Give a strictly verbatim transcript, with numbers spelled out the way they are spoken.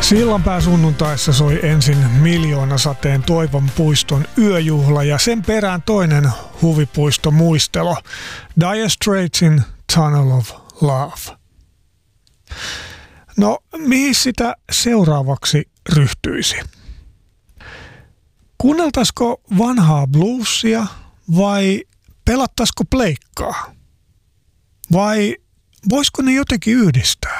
Sillanpää sunnuntaissa soi ensin Miljoonasateen Toivon puiston yöjuhla ja sen perään toinen huvipuistomuistelo, Dire Straitsin Tunnel of Love. No, mihin sitä seuraavaksi ryhtyisi? Kuunneltaisiko vanhaa bluesia vai pelattaisiko pleikkaa? Vai voisiko ne jotenkin yhdistää?